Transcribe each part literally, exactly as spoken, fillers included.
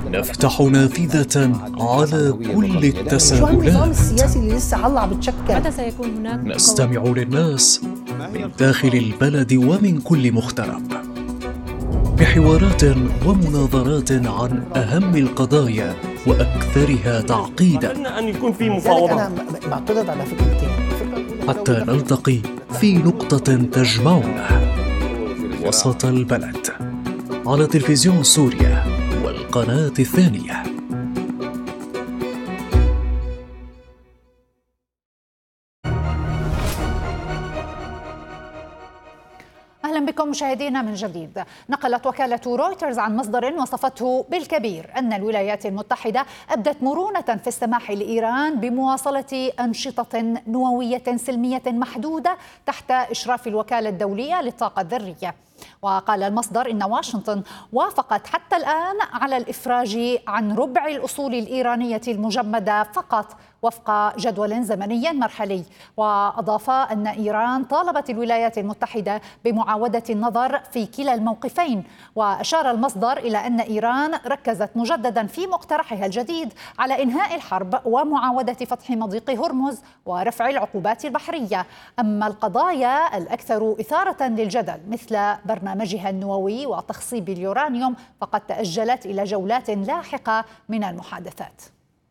نفتح نافذة على كل شو هالنظام التساؤلات. السياسي اللي لسه هلا عم بتشكل؟ متى سيكون هناك؟ نستمع للناس من داخل البلد ومن كل مغترب، بحوارات ومناظرات عن أهم القضايا وأكثرها تعقيدا، أن يكون في لذلك مفاوضات. أنا بعترض على فكرتين. حتى نلتقي في نقطة تجمعنا وسط البلد، على تلفزيون سوريا والقناة الثانية. أهلا بكم مشاهدينا من جديد. نقلت وكالة رويترز عن مصدر وصفته بالكبير أن الولايات المتحدة أبدت مرونة في السماح لإيران بمواصلة أنشطة نووية سلمية محدودة تحت إشراف الوكالة الدولية للطاقة الذرية. وقال المصدر إن واشنطن وافقت حتى الآن على الإفراج عن ربع الأصول الإيرانية المجمدة فقط وفق جدول زمني مرحلي. وأضاف أن إيران طالبت الولايات المتحدة بمعاودة النظر في كلا الموقفين. وأشار المصدر إلى أن إيران ركزت مجددا في مقترحها الجديد على إنهاء الحرب ومعاودة فتح مضيق هرمز ورفع العقوبات البحرية. أما القضايا الأكثر إثارة للجدل مثل برنامجها النووي وتخصيب اليورانيوم فقد تأجلت إلى جولات لاحقة من المحادثات.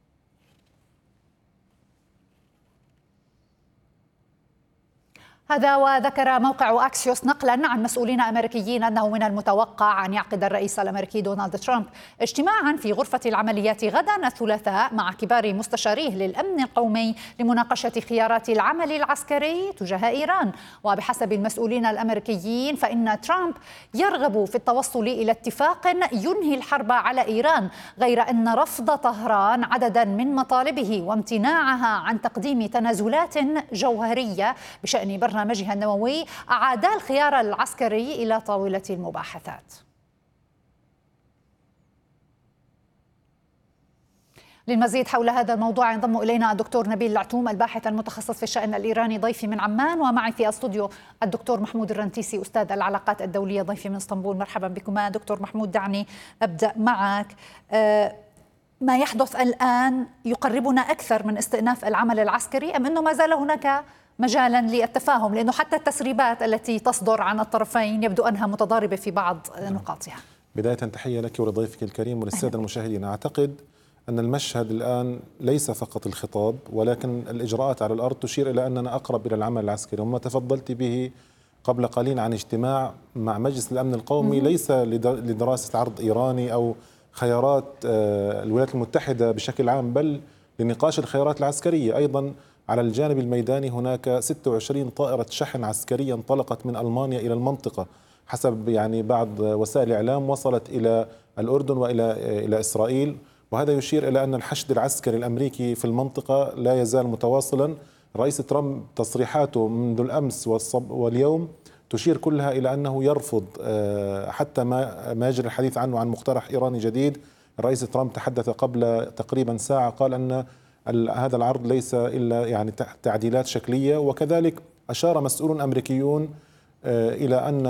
هذا وذكر موقع أكسيوس نقلا عن مسؤولين أمريكيين أنه من المتوقع أن يعقد الرئيس الأمريكي دونالد ترامب اجتماعا في غرفة العمليات غدا الثلاثاء مع كبار مستشاريه للأمن القومي لمناقشة خيارات العمل العسكري تجاه إيران. وبحسب المسؤولين الأمريكيين فإن ترامب يرغب في التوصل إلى اتفاق ينهي الحرب على إيران، غير أن رفض طهران عددا من مطالبه وامتناعها عن تقديم تنازلات جوهرية بشأن برنامج برنامجها النووي أعاد الخيار العسكري إلى طاولة المباحثات. للمزيد حول هذا الموضوع ينضم إلينا الدكتور نبيل العتوم الباحث المتخصص في الشأن الإيراني ضيفي من عمان، ومعي في استوديو الدكتور محمود الرنتيسي أستاذ العلاقات الدولية ضيفي من اسطنبول. مرحبا بكما دكتور محمود. دعني أبدأ معك. أه ما يحدث الآن يقربنا أكثر من استئناف العمل العسكري أم أنه ما زال هناك مجالا للتفاهم، لأنه حتى التسريبات التي تصدر عن الطرفين يبدو أنها متضاربة في بعض نقاطها؟ بداية تحية لك ولضيفك الكريم وللسادة المشاهدين. أعتقد أن المشهد الآن ليس فقط الخطاب ولكن الإجراءات على الأرض تشير إلى أننا أقرب إلى العمل العسكري. وما تفضلت به قبل قليل عن اجتماع مع مجلس الأمن القومي ليس لدراسة عرض إيراني أو خيارات الولايات المتحدة بشكل عام، بل لنقاش الخيارات العسكرية. أيضا على الجانب الميداني هناك ستة وعشرين طائرة شحن عسكرية انطلقت من ألمانيا إلى المنطقة حسب يعني بعض وسائل الإعلام، وصلت إلى الأردن وإلى إلى إسرائيل. وهذا يشير إلى أن الحشد العسكري الأمريكي في المنطقة لا يزال متواصلا. رئيس ترامب تصريحاته منذ الأمس واليوم تشير كلها إلى أنه يرفض حتى ما ما يجري الحديث عنه عن مقترح إيراني جديد. الرئيس ترامب تحدث قبل تقريبا ساعة، قال أن هذا العرض ليس إلا يعني تعديلات شكلية. وكذلك أشار مسؤولون أمريكيون إلى أن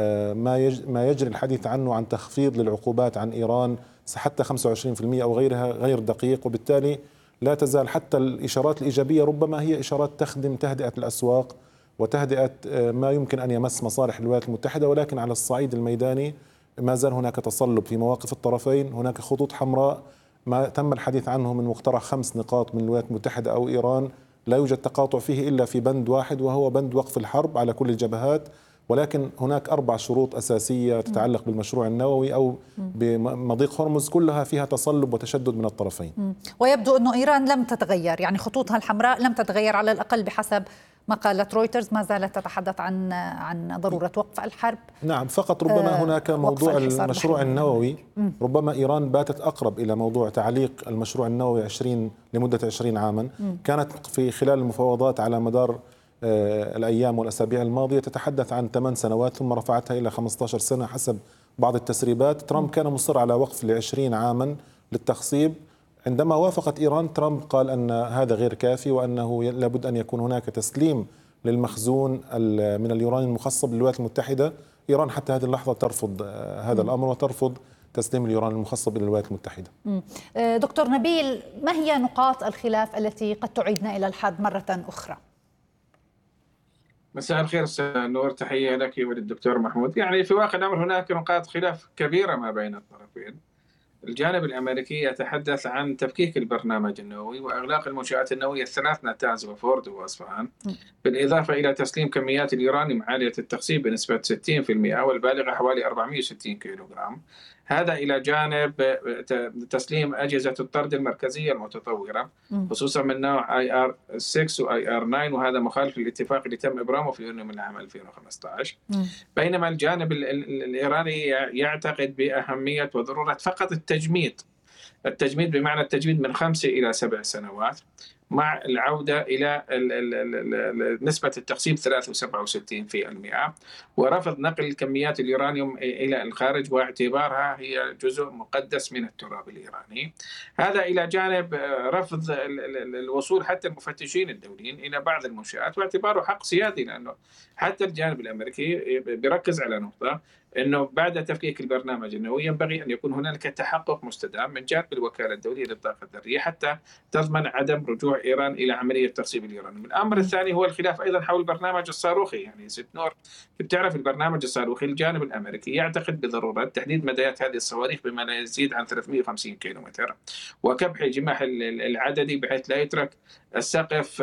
ما يجري الحديث عنه عن تخفيض للعقوبات عن إيران حتى خمسة وعشرين بالمئة أو غيرها غير دقيق، وبالتالي لا تزال حتى الإشارات الإيجابية ربما هي إشارات تخدم تهدئة الأسواق وتهدئة ما يمكن أن يمس مصالح الولايات المتحدة. ولكن على الصعيد الميداني ما زال هناك تصلب في مواقف الطرفين، هناك خطوط حمراء ما تم الحديث عنه من مقترح خمس نقاط من الولايات المتحدة أو إيران لا يوجد تقاطع فيه إلا في بند واحد، وهو بند وقف الحرب على كل الجبهات. ولكن هناك أربع شروط أساسية تتعلق بالمشروع النووي أو بمضيق هرمز، كلها فيها تصلب وتشدد من الطرفين. ويبدو أن إيران لم تتغير، يعني خطوطها الحمراء لم تتغير على الأقل بحسب ما قالت رويترز، ما زالت تتحدث عن عن ضرورة وقف الحرب. نعم، فقط ربما هناك موضوع المشروع النووي. ربما إيران باتت أقرب إلى موضوع تعليق المشروع النووي عشرين لمدة عشرين عاما. كانت في خلال المفاوضات على مدار الأيام والأسابيع الماضية تتحدث عن ثمان سنوات ثم رفعتها إلى خمسة عشر سنة حسب بعض التسريبات. ترامب كان مصر على وقف لعشرين عاما للتخصيب. عندما وافقت إيران ترامب قال أن هذا غير كافي وأنه لابد أن يكون هناك تسليم للمخزون من اليورانيوم المخصب للولايات المتحدة. إيران حتى هذه اللحظة ترفض هذا الأمر وترفض تسليم اليورانيوم المخصب إلى الولايات المتحدة. دكتور نبيل، ما هي نقاط الخلاف التي قد تعيدنا إلى الحرب مرة أخرى؟ مساء الخير أستاذ نور، تحية لك وللدكتور محمود. يعني في واقع الأمر هناك نقاط خلاف كبيرة ما بين الطرفين. الجانب الأمريكي يتحدث عن تفكيك البرنامج النووي وإغلاق المنشآت النووية الثلاث نتاز وفورد وأصفهان، بالإضافة إلى تسليم كميات اليورانيوم عالية التخصيب بنسبة ستين بالمئة والبالغة حوالي أربعمئة وستين كيلوغرام. هذا إلى جانب تسليم أجهزة الطرد المركزية المتطورة خصوصا من نوع آي آر ستة و آي آر تسعة، وهذا مخالف للاتفاق اللي تم إبرامه في يونيو من العام ألفين وخمسة عشر. بينما الجانب الإيراني يعتقد بأهمية وضرورة فقط التجميد التجميد بمعنى التجميد من خمسة إلى سبع سنوات مع العودة إلى نسبة التخصيب ثلاثة وسبعة وستين بالمئة، ورفض نقل كميات اليورانيوم إلى الخارج واعتبارها هي جزء مقدس من التراب الإيراني. هذا إلى جانب رفض الوصول حتى المفتشين الدوليين إلى بعض المنشآت واعتباره حق سيادي، لأنه حتى الجانب الأمريكي بيركز على نقطة أنه بعد تفكيك البرنامج النووي ينبغي أن يكون هناك تحقق مستدام من جانب الوكالة الدولية للطاقة الذرية حتى تضمن عدم رجوع إيران إلى عملية تخصيب اليورانيوم. الأمر الثاني هو الخلاف أيضا حول البرنامج الصاروخي. يعني ست نور، بتعرف البرنامج الصاروخي الجانب الأمريكي يعتقد بضرورة تحديد مدايات هذه الصواريخ بما لا يزيد عن ثلاثمئة وخمسين كيلومتر وكبح الجماح العددي بحيث لا يترك السقف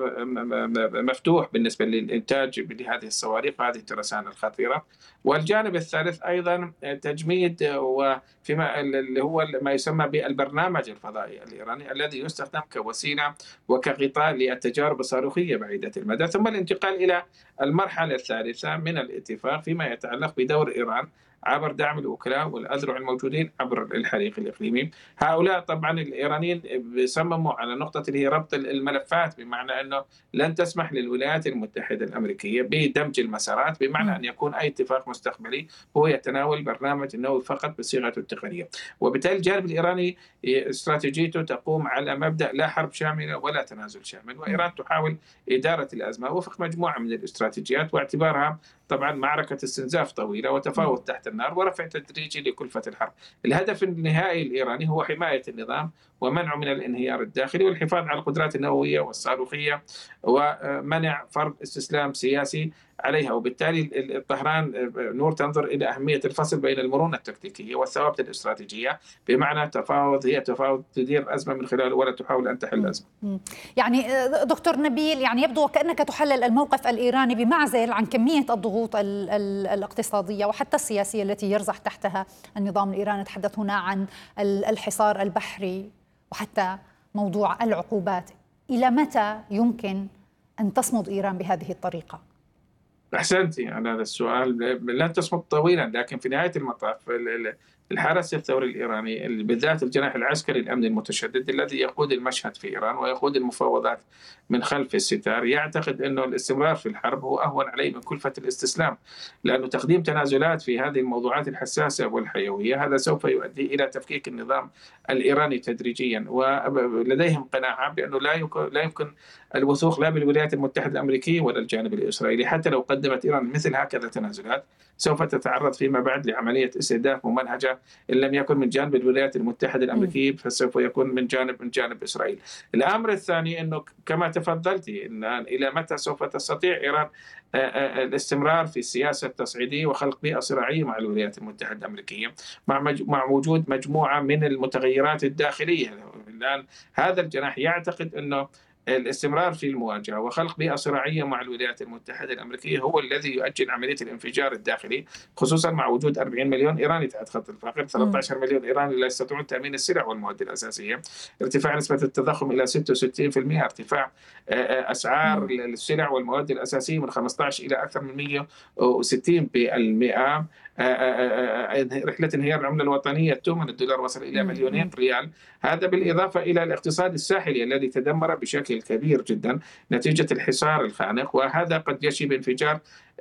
مفتوح بالنسبة للإنتاج لهذه الصواريخ وهذه الترسانة الخطيرة. والجانب الثالث أيضا تجميد وفيما اللي هو ما يسمى بالبرنامج الفضائي الإيراني الذي يستخدم كوسيلة وكغطاء للتجارب الصاروخية بعيدة المدى، ثم الانتقال إلى المرحلة الثالثة من الاتفاق فيما يتعلق بدور إيران عبر دعم الوكلاء والأذرع الموجودين عبر الحريق الإقليمي. هؤلاء طبعا الإيرانيين بيصمموا على نقطة اللي هي ربط الملفات، بمعنى أنه لن تسمح للولايات المتحدة الأمريكية بدمج المسارات، بمعنى أن يكون أي اتفاق مستقبلي هو يتناول البرنامج النووي فقط بصيغته التقنية. وبالتالي الجانب الإيراني استراتيجيته تقوم على مبدأ لا حرب شاملة ولا تنازل شامل، وإيران تحاول إدارة الأزمة وفق مجموعة من الاستراتيجيات واعتبارها طبعا معركة استنزاف طويلة وتفاوض تحت النار ورفع تدريجي لكلفة الحرب. الهدف النهائي الإيراني هو حماية النظام ومنعه من الانهيار الداخلي والحفاظ على القدرات النووية والصاروخية ومنع فرض استسلام سياسي عليها. وبالتالي طهران نور تنظر إلى أهمية الفصل بين المرونة التكتيكية والثوابت الاستراتيجية، بمعنى تفاوض هي تفاوض تدير أزمة من خلاله ولا تحاول أن تحل أزمة. يعني دكتور نبيل، يعني يبدو وكأنك تحلل الموقف الإيراني بمعزل عن كمية الضغوط ال ال الاقتصادية وحتى السياسية التي يرزح تحتها النظام الإيراني. نتحدث هنا عن الحصار البحري وحتى موضوع العقوبات. إلى متى يمكن أن تصمد إيران بهذه الطريقة؟ أحسنتي على هذا السؤال. لن تصمد طويلا، لكن في نهاية المطاف الحرس الثوري الإيراني بالذات الجناح العسكري الأمني المتشدد الذي يقود المشهد في إيران ويقود المفاوضات من خلف الستار يعتقد أنه الاستمرار في الحرب هو أهون عليه من كلفة الاستسلام، لأنه تقديم تنازلات في هذه الموضوعات الحساسة والحيوية هذا سوف يؤدي إلى تفكيك النظام الإيراني تدريجيا. ولديهم قناعة بأنه لا لا يمكن الوثوق لا بالولايات المتحدة الأمريكية ولا الجانب الإسرائيلي. حتى لو قدمت إيران مثل هكذا تنازلات سوف تتعرض فيما بعد لعملية استهداف ممنهجة إن لم يكن من جانب الولايات المتحدة الأمريكية فسوف يكون من جانب من جانب إسرائيل. الأمر الثاني أنه كما تفضلتي الآن إلى متى سوف تستطيع إيران الاستمرار في السياسة التصعيدية وخلق بيئة صراعية مع الولايات المتحدة الأمريكية مع مع وجود مجموعة من المتغيرات الداخلية. الآن هذا الجناح يعتقد أنه الاستمرار في المواجهة وخلق بيئة صراعية مع الولايات المتحدة الأمريكية هو الذي يؤجل عملية الانفجار الداخلي، خصوصا مع وجود أربعين مليون إيراني تحت خط الفقر، ثلاثة عشر مليون إيراني لا يستطيعون تأمين السلع والمواد الأساسية، ارتفاع نسبة التضخم إلى ستة وستين بالمئة، ارتفاع أسعار السلع والمواد الأساسية من خمسة عشر إلى أكثر من مئة وستين بالمئة، رحلة انهيار العملة الوطنية التومن الدولار وصل إلى مليونين ريال. هذا بالإضافة إلى الاقتصاد الساحلي الذي تدمر بشكل كبير جدا نتيجة الحصار الخانق، وهذا قد يشي بانفجار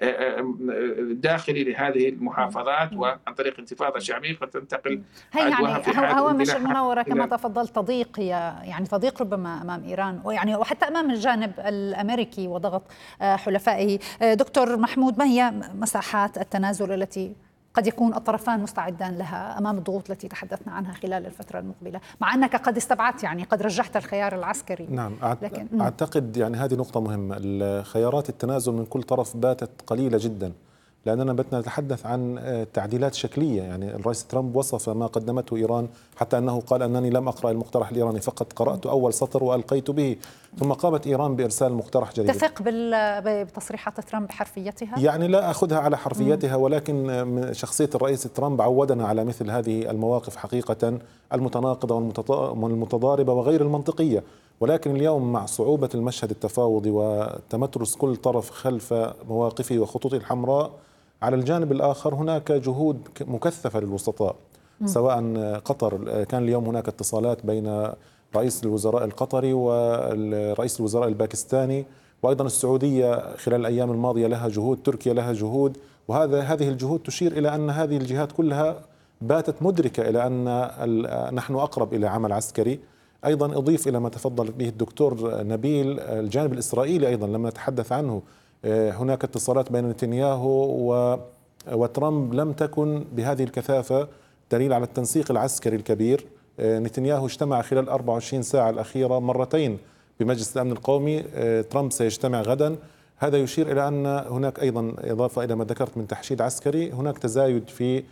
داخلي لهذه المحافظات وعن طريق انتفاضة شعبية قد تنتقل هي يعني هوامش المناورة كما تفضلت تضيق، يعني تضيق ربما أمام إيران ويعني وحتى أمام الجانب الأمريكي وضغط حلفائه. دكتور محمود، ما هي مساحات التنازل التي قد يكون الطرفان مستعدان لها أمام الضغوط التي تحدثنا عنها خلال الفترة المقبلة، مع أنك قد استبعدت يعني قد رجحت الخيار العسكري. نعم، لكن أعتقد يعني هذه نقطة مهمة. خيارات التنازل من كل طرف باتت قليلة جدا، لأننا بدنا نتحدث عن تعديلات شكلية. يعني الرئيس ترامب وصف ما قدمته إيران، حتى أنه قال أنني لم أقرأ المقترح الإيراني، فقط قرأت أول سطر وألقيت به. ثم قامت إيران بإرسال مقترح جديد. تثق بتصريحات ترامب بحرفيتها؟ يعني لا أخذها على حرفيتها، ولكن من شخصية الرئيس ترامب عودنا على مثل هذه المواقف حقيقة المتناقضة والمتضاربة وغير المنطقية. ولكن اليوم مع صعوبة المشهد التفاوضي وتمترس كل طرف خلف مواقفه وخطوطه الحمراء، على الجانب الآخر هناك جهود مكثفة للوسطاء، سواء قطر. كان اليوم هناك اتصالات بين رئيس الوزراء القطري ورئيس الوزراء الباكستاني، وأيضا السعودية خلال الأيام الماضية لها جهود، تركيا لها جهود، وهذا هذه الجهود تشير إلى أن هذه الجهات كلها باتت مدركة إلى أن نحن أقرب إلى عمل عسكري. أيضا أضيف إلى ما تفضل به الدكتور نبيل، الجانب الإسرائيلي أيضا لما نتحدث عنه، هناك اتصالات بين نتنياهو وترامب لم تكن بهذه الكثافة، دليل على التنسيق العسكري الكبير. نتنياهو اجتمع خلال أربعة وعشرين ساعة الأخيرة مرتين بمجلس الأمن القومي، ترامب سيجتمع غدا. هذا يشير إلى أن هناك أيضا إضافة إلى ما ذكرت من تحشيد عسكري، هناك تزايد في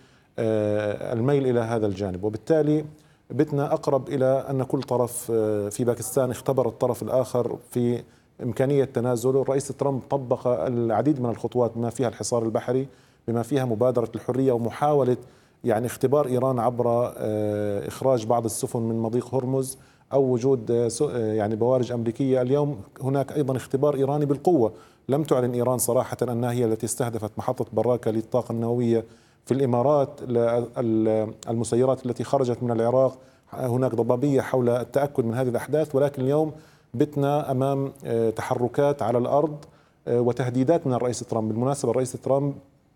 الميل إلى هذا الجانب، وبالتالي بتنا أقرب إلى أن كل طرف في باكستان اختبر الطرف الآخر في إمكانية تنازله. الرئيس ترامب طبق العديد من الخطوات بما فيها الحصار البحري، بما فيها مبادرة الحرية ومحاولة يعني اختبار إيران عبر إخراج بعض السفن من مضيق هرمز أو وجود يعني بوارج أمريكية. اليوم هناك أيضا اختبار إيراني بالقوة. لم تعلن إيران صراحة أنها هي التي استهدفت محطة براكة للطاقة النووية في الإمارات، المسيرات التي خرجت من العراق. هناك ضبابية حول التأكد من هذه الأحداث، ولكن اليوم بتنا أمام تحركات على الأرض وتهديدات من الرئيس ترامب. بالمناسبة الرئيس ترامب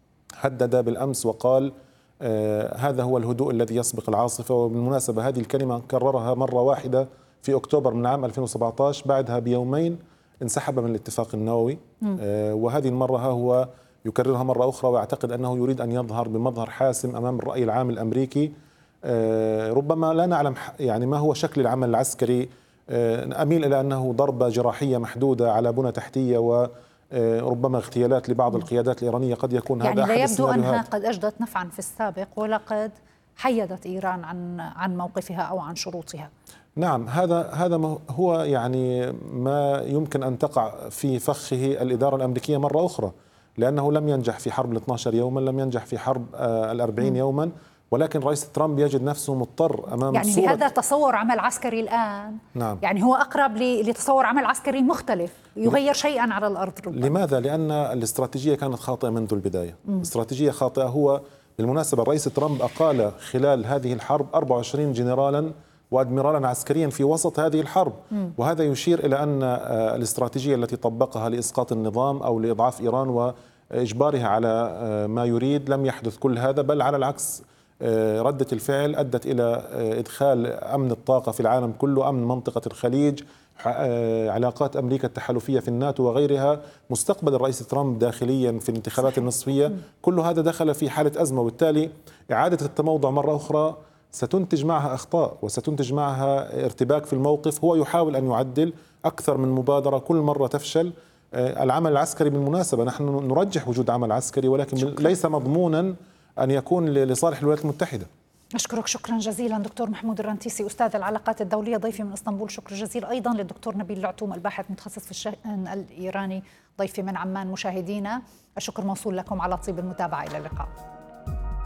هدد بالأمس وقال آه هذا هو الهدوء الذي يسبق العاصفة. وبالمناسبة هذه الكلمة كررها مرة واحدة في أكتوبر من عام ألفين وسبعة عشر، بعدها بيومين انسحب من الاتفاق النووي. آه وهذه المرة ها هو يكررها مرة أخرى، وأعتقد أنه يريد أن يظهر بمظهر حاسم أمام الرأي العام الأمريكي. آه ربما لا نعلم يعني ما هو شكل العمل العسكري. آه أميل إلى أنه ضربة جراحية محدودة على بنى تحتية و ربما اغتيالات لبعض القيادات الإيرانية، قد يكون يعني هذا لا أحد يبدو السيناريوهات. أنها قد أجدت نفعا في السابق، ولقد حيدت إيران عن عن موقفها أو عن شروطها. نعم، هذا هذا هو يعني ما يمكن أن تقع في فخه الإدارة الأمريكية مرة أخرى، لأنه لم ينجح في حرب الاثني عشر يوما، لم ينجح في حرب الأربعين يوما، ولكن رئيس ترامب يجد نفسه مضطر أمام يعني صورة. لهذا تصور عمل عسكري الآن. نعم. يعني هو أقرب لتصور عمل عسكري مختلف يغير شيئا على الأرض ربما. لماذا؟ لأن الاستراتيجية كانت خاطئة منذ البداية. م. استراتيجية خاطئة. هو بالمناسبة الرئيس ترامب أقال خلال هذه الحرب أربعة وعشرين جنرالا وأدميرالا عسكريا في وسط هذه الحرب. م. وهذا يشير إلى أن الاستراتيجية التي طبقها لإسقاط النظام أو لإضعاف إيران وإجبارها على ما يريد لم يحدث كل هذا، بل على العكس ردة الفعل أدت إلى إدخال أمن الطاقة في العالم كله، أمن منطقة الخليج، علاقات أمريكا التحالفية في الناتو وغيرها، مستقبل الرئيس ترامب داخليا في الانتخابات النصفية، كل هذا دخل في حالة أزمة. وبالتالي إعادة التموضع مرة أخرى ستنتج معها أخطاء وستنتج معها ارتباك في الموقف. هو يحاول أن يعدل أكثر من مبادرة، كل مرة تفشل. العمل العسكري بالمناسبة نحن نرجح وجود عمل عسكري، ولكن شكرا. ليس مضمونا أن يكون لصالح الولايات المتحدة. أشكرك شكرا جزيلا دكتور محمود الرنتيسي أستاذ العلاقات الدولية ضيفي من اسطنبول. شكر جزيل أيضا للدكتور نبيل العتوم الباحث متخصص في الشأن الإيراني ضيفي من عمان. مشاهدينا الشكر موصول لكم على طيب المتابعة. إلى اللقاء.